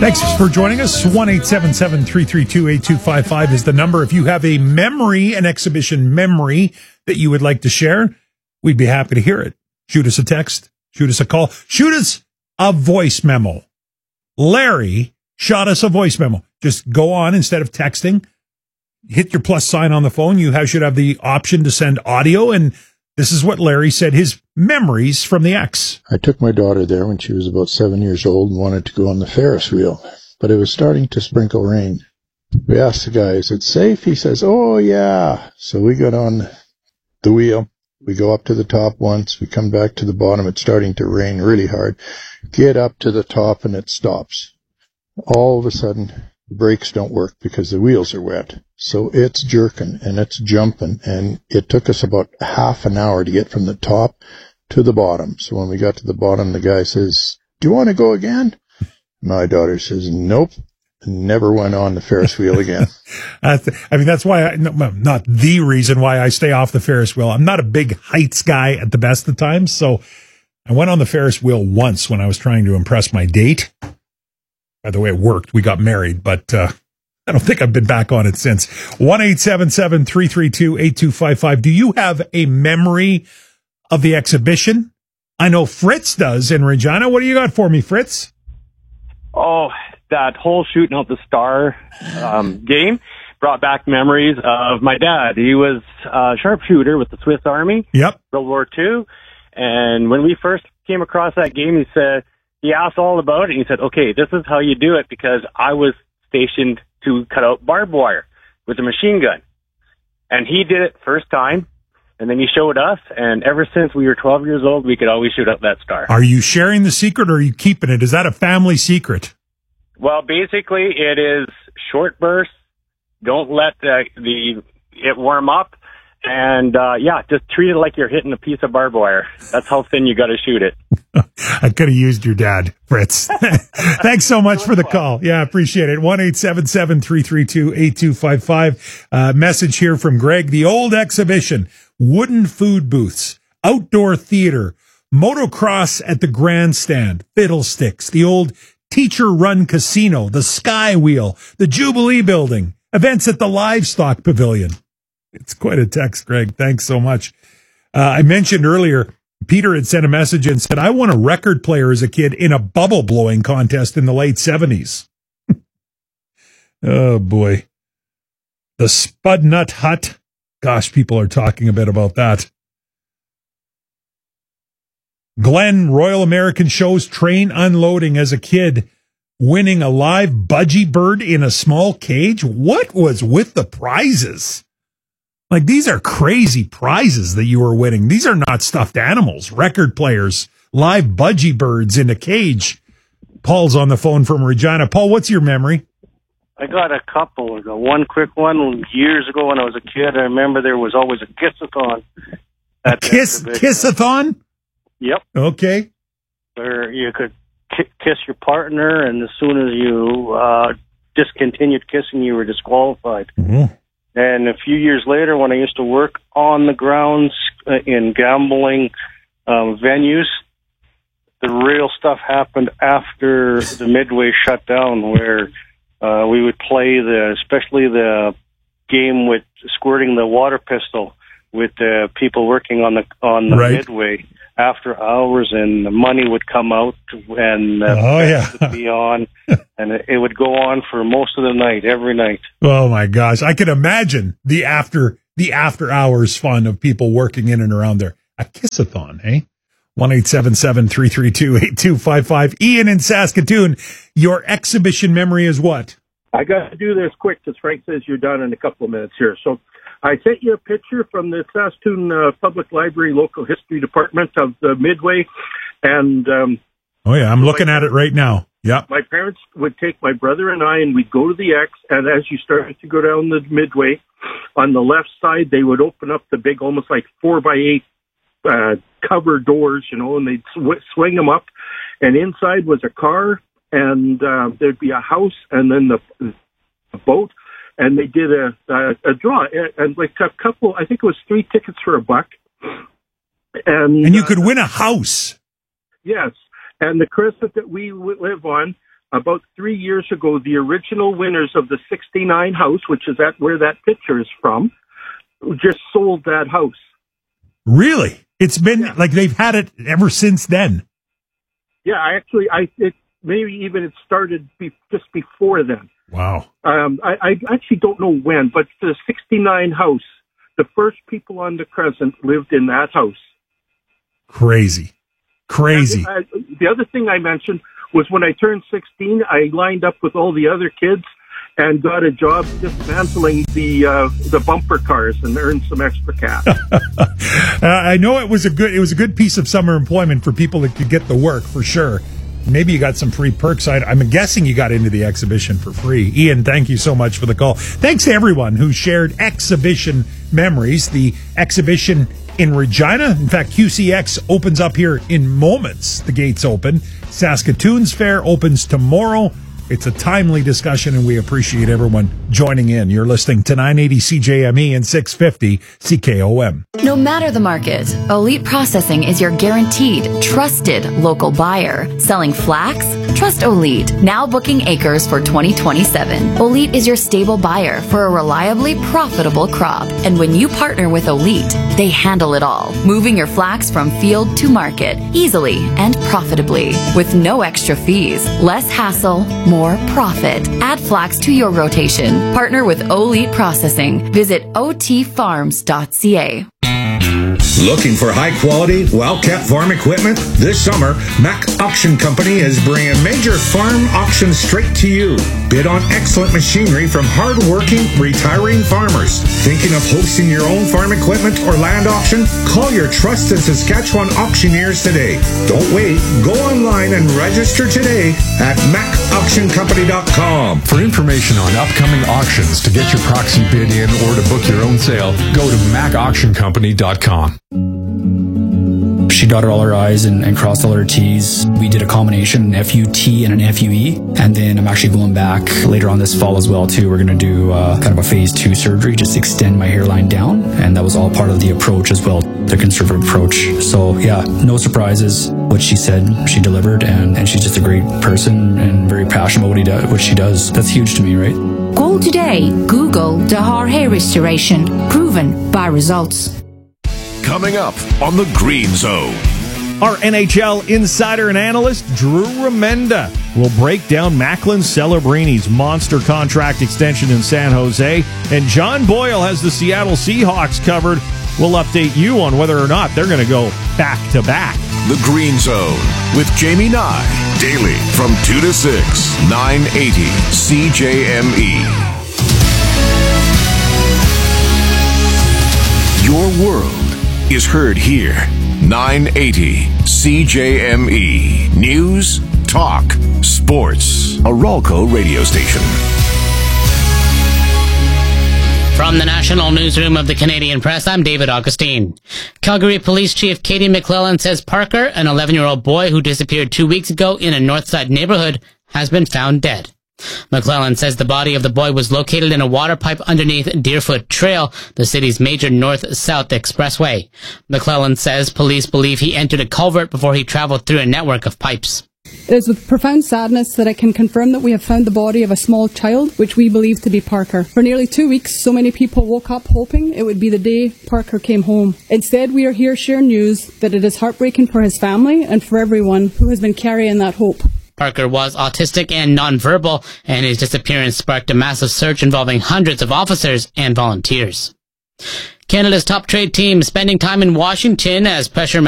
Thanks for joining us. 1-877-332-8255 is the number. If you have a memory, an exhibition memory that you would like to share, we'd be happy to hear it. Shoot us a text, shoot us a call, shoot us a voice memo. Larry shot us a voice memo. Just go on instead of texting. Hit your plus sign on the phone. You should have the option to send audio, and this is what Larry said, his memories from the X. I took my daughter there when she was about 7 years old and wanted to go on the Ferris wheel, but it was starting to sprinkle rain. We asked the guy, is it safe? He says, oh, yeah. So we got on the wheel. We go up to the top once. We come back to the bottom. It's starting to rain really hard. Get up to the top, and it stops. All of a sudden, the brakes don't work because the wheels are wet. So it's jerking and it's jumping, and it took us about half an hour to get from the top to the bottom. So when we got to the bottom, the guy says, do you want to go again? My daughter says, nope. Never went on the Ferris wheel again. That's why not the reason why I stay off the Ferris wheel. I'm not a big heights guy at the best of times. So I went on the Ferris wheel once when I was trying to impress my date. By the way, it worked. We got married, but I don't think I've been back on it since. 1-877-332-8255. Do you have a memory of the exhibition? I know Fritz does in Regina. What do you got for me, Fritz? Oh, that whole shooting out the star game brought back memories of my dad. He was a sharpshooter with the Swiss Army. Yep. World War II. And when we first came across that game, he asked all about it. And he said, okay, this is how you do it, because I was stationed to cut out barbed wire with a machine gun. And he did it first time, and then he showed us, and ever since we were 12 years old, we could always shoot up that star. Are you sharing the secret, or are you keeping it? Is that a family secret? Well, basically, it is short bursts. Don't let it warm up. And, just treat it like you're hitting a piece of barbed wire. That's how thin you got to shoot it. I could have used your dad, Fritz. Thanks so much for the call. Yeah, appreciate it. 1-877-332-8255. Message here from Greg. The old exhibition, wooden food booths, outdoor theater, motocross at the grandstand, fiddlesticks, the old teacher-run casino, the Sky Wheel, the Jubilee Building, events at the Livestock Pavilion. It's quite a text, Greg. Thanks so much. I mentioned earlier, Peter had sent a message and said, I won a record player as a kid in a bubble blowing contest in the late 70s. Oh, boy. The Spud Nut Hut. Gosh, people are talking a bit about that. Glenn, Royal American shows train unloading as a kid, winning a live budgie bird in a small cage. What was with the prizes? Like, these are crazy prizes that you were winning. These are not stuffed animals, record players, live budgie birds in a cage. Paul's on the phone from Regina. Paul, what's your memory? I got a couple. One quick one. Years ago when I was a kid, I remember there was always a kiss-a-thon. A kiss-a-thon? Yep. Okay. Where you could kiss your partner, and as soon as you discontinued kissing, you were disqualified. Mm-hmm. And a few years later, when I used to work on the grounds in gambling venues, the real stuff happened after the Midway shut down, where we would play especially the game with squirting the water pistol with the people working on the right. Midway after hours, and the money would come out, and would be on, and it would go on for most of the night, every night. Oh my gosh, I can imagine the after hours fun of people working in and around there. A kiss-a-thon, eh? 1-877-332-8255. Ian in Saskatoon, your exhibition memory is what? I got to do this quick because Frank says you're done in a couple of minutes here. So I sent you a picture from the Saskatoon Public Library Local History Department of the Midway. And oh, yeah, I'm looking at it right now. Yeah. My parents would take my brother and I, and we'd go to the X. And as you started to go down the Midway, on the left side, they would open up the big, almost like 4x8 cover doors, and they'd swing them up. And inside was a car, and there'd be a house, and then the boat. And they did a draw, and like a couple, I think it was 3 tickets for $1. And you could win a house. Yes. And the crescent that we would live on, about 3 years ago, the original winners of the 69 house, which is where that picture is from, just sold that house. Really? It's been like they've had it ever since then. Yeah, maybe even it started just before then. Wow. I actually don't know when, but the 69 house, the first people on the Crescent lived in that house. Crazy. The other thing I mentioned was when I turned 16, I lined up with all the other kids and got a job dismantling the bumper cars and earned some extra cash. I know it was a good piece of summer employment for people that could get the work, for sure. Maybe you got some free perks. I'm guessing you got into the exhibition for free. Ian, thank you so much for the call. Thanks to everyone who shared exhibition memories. The exhibition in Regina, in fact, QCX opens up here in moments. The gates open. Saskatoon's fair opens tomorrow. It's a timely discussion, and we appreciate everyone joining in. You're listening to 980 CJME and 650 CKOM. No matter the market, Elite Processing is your guaranteed, trusted local buyer. Selling flax? Trust Elite. Now booking acres for 2027. Elite is your stable buyer for a reliably profitable crop. And when you partner with Elite, they handle it all, moving your flax from field to market easily and profitably with no extra fees, less hassle, more profit. Add flax to your rotation. Partner with Elite Processing. Visit otfarms.ca. Looking for high-quality, well-kept farm equipment? This summer, Mac Auction Company is bringing major farm auctions straight to you. Bid on excellent machinery from hard-working, retiring farmers. Thinking of hosting your own farm equipment or land auction? Call your trusted Saskatchewan auctioneers today. Don't wait. Go online and register today at macauctioncompany.com. For information on upcoming auctions, to get your proxy bid in, or to book your own sale, go to macauctioncompany.com. She dotted all her I's and crossed all her T's. We did a combination, an FUT and an FUE. And then I'm actually going back later on this fall as well, too. We're going to do kind of a phase 2 surgery, just extend my hairline down. And that was all part of the approach as well, the conservative approach. So, yeah, no surprises. What she said, she delivered. And she's just a great person and very passionate about what she does. That's huge to me, right? Call today. Google Dahar Hair Restoration. Proven by results. Coming up on the Green Zone. Our NHL insider and analyst, Drew Remenda, will break down Macklin Celebrini's monster contract extension in San Jose. And John Boyle has the Seattle Seahawks covered. We'll update you on whether or not they're going to go back-to-back. The Green Zone with Jamie Nye. Daily from 2 to 6, 980 CJME. Your world is heard here. 980 CJME. News, talk, sports. A Ralco radio station. From the National Newsroom of the Canadian Press, I'm David Augustine. Calgary Police Chief Katie McClellan says Parker, an 11-year-old boy who disappeared 2 weeks ago in a Northside neighborhood, has been found dead. McClellan says the body of the boy was located in a water pipe underneath Deerfoot Trail, the city's major north-south expressway. McClellan says police believe he entered a culvert before he traveled through a network of pipes. It is with profound sadness that I can confirm that we have found the body of a small child, which we believe to be Parker. For nearly 2 weeks, so many people woke up hoping it would be the day Parker came home. Instead, we are here sharing news that it is heartbreaking for his family and for everyone who has been carrying that hope. Parker was autistic and nonverbal, and his disappearance sparked a massive search involving hundreds of officers and volunteers. Canada's top trade team spending time in Washington as pressure